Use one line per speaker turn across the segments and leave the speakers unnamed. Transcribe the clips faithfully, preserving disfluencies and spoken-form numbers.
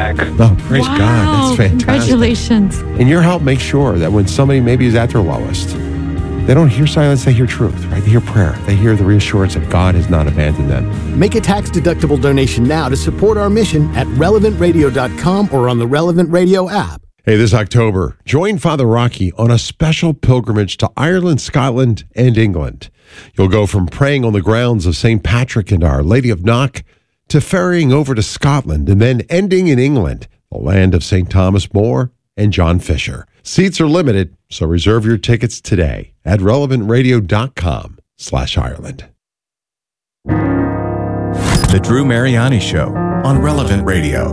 back.
Oh, praise
wow,
God. That's fantastic.
Congratulations.
And your help makes sure that when somebody maybe is at their lowest, they don't hear silence, they hear truth, right? They hear prayer. They hear the reassurance that God has not abandoned them.
Make a tax-deductible donation now to support our mission at relevant radio dot com or on the Relevant Radio app.
Hey, this October, join Father Rocky on a special pilgrimage to Ireland, Scotland, and England. You'll go from praying on the grounds of Saint Patrick and Our Lady of Knock to ferrying over to Scotland and then ending in England, the land of Saint Thomas More and John Fisher. Seats are limited, so reserve your tickets today at relevant radio dot com slash Ireland.
The Drew Mariani Show on Relevant Radio.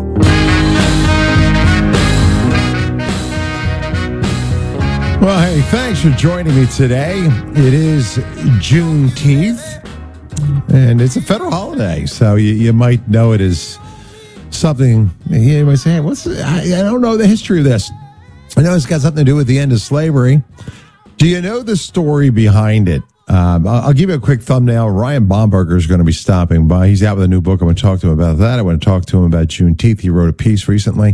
Well, hey, thanks for joining me today. It is Juneteenth, and it's a federal holiday, so you, you might know it as something. You might say, hey, what's the, I, I don't know the history of this. I know it's got something to do with the end of slavery. Do you know the story behind it? Um, I'll, I'll give you a quick thumbnail. Ryan Bomberger is going to be stopping by. He's out with a new book. I want to talk to him about that. I want to talk to him about Juneteenth. He wrote a piece recently.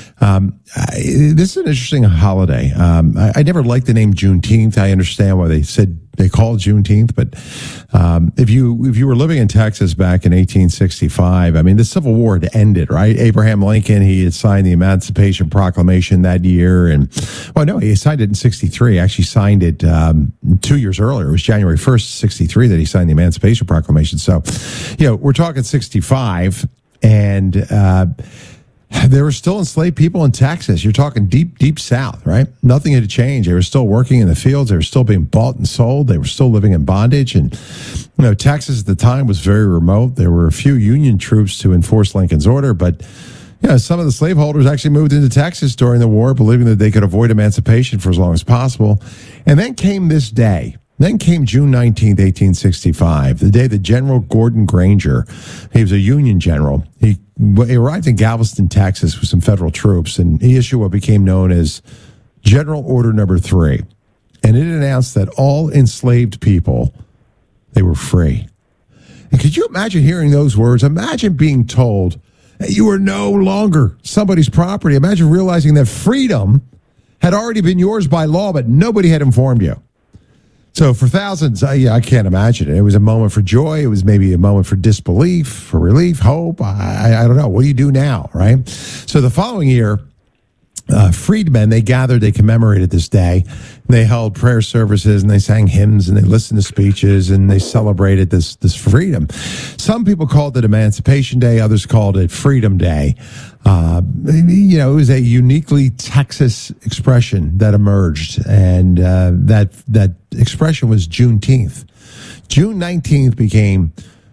Um, I, this is an interesting holiday. Um, I, I never liked the name Juneteenth. I understand why they said they call it Juneteenth, but um, if you if you were living in Texas back in eighteen sixty-five, I mean, the Civil War had ended, right? Abraham Lincoln, he had signed the Emancipation Proclamation that year, and well, no, he signed it in sixty-three. Actually, signed it um, two years earlier. It was January first, sixty-three, that he signed the Emancipation Proclamation. So, you know, we're talking sixty-five, and uh, there were still enslaved people in Texas. You're talking deep, deep South, right? Nothing had changed. They were still working in the fields. They were still being bought and sold. They were still living in bondage. And, you know, Texas at the time was very remote. There were a few Union troops to enforce Lincoln's order, but, you know, some of the slaveholders actually moved into Texas during the war, believing that they could avoid emancipation for as long as possible. And then came this day. Then came June nineteenth, eighteen sixty-five, the day that General Gordon Granger, he was a Union general, he, he arrived in Galveston, Texas with some federal troops, and he issued what became known as General Order Number Three. And it announced that all enslaved people, they were free. And could you imagine hearing those words? Imagine being told that you are no longer somebody's property. Imagine realizing that freedom had already been yours by law, but nobody had informed you. So for thousands, I, yeah, I can't imagine it. It was a moment for joy. It was maybe a moment for disbelief, for relief, hope. I, I don't know. What do you do now, right? So the following year, uh, freedmen, they gathered, they commemorated this day. They held prayer services, and they sang hymns, and they listened to speeches, and they celebrated this, this freedom. Some people called it Emancipation Day. Others called it Freedom Day. Uh, you know, it was a uniquely Texas expression that emerged, and uh, that that expression was Juneteenth. June nineteenth became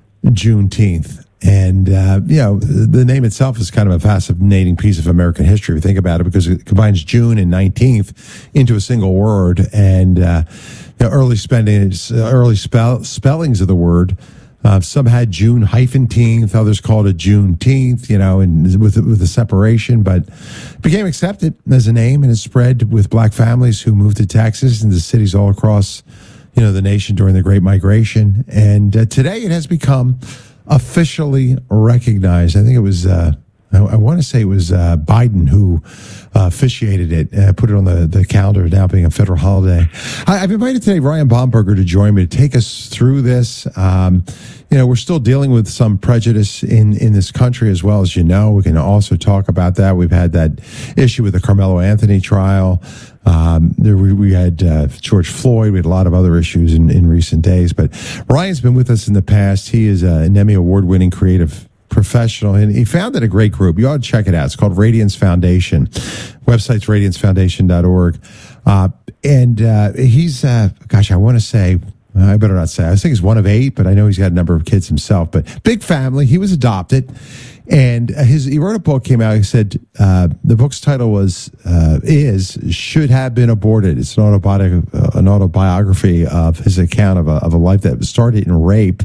Juneteenth, and uh, you know, the name itself is kind of a fascinating piece of American history. If you think about it, because it combines June and nineteenth into a single word, and uh, you know, early spending, uh, early spell, spellings of the word. Uh, some had June hyphen teenth, others called it Juneteenth, you know, and with with the separation, but it became accepted as a name, and it spread with black families who moved to Texas and to cities all across, you know, the nation during the Great Migration. And uh, today it has become officially recognized. I think it was, uh, I, I want to say it was uh, Biden who uh, officiated it, uh, put it on the, the calendar, now being a federal holiday. I, I've invited today Ryan Bomberger to join me to take us through this. Um, you know, we're still dealing with some prejudice in, in this country as well, as you know. We can also talk about that. We've had that issue with the Carmelo Anthony trial. Um, there we, we had uh, George Floyd. We had a lot of other issues in, in recent days. But Ryan's been with us in the past. He is an Emmy Award-winning creative professional, and he founded a great group. You ought to check it out. It's called Radiance Foundation. Website's radiance foundation dot org. Uh, and uh, he's, uh, gosh, I want to say, I better not say, I think he's one of eight, but I know he's got a number of kids himself. But big family. He was adopted. And his he wrote a book, came out. He said uh, the book's title was uh, is should have been aborted. It's an autobiography, uh, an autobiography of his account of a of a life that started in rape,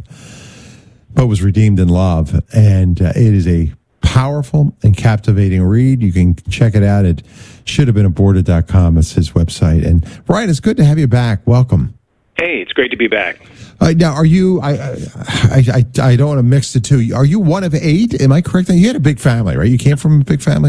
but was redeemed in love. And uh, it is a powerful and captivating read. You can check it out at should have been aborted dot com. It's his website. And Ryan, it's good to have you back. Welcome.
Hey, it's great to be back.
Uh, now, are you? I, I I I don't want to mix the two. Are you one of eight? Am I correct? You had a big family, right? You came from a big family.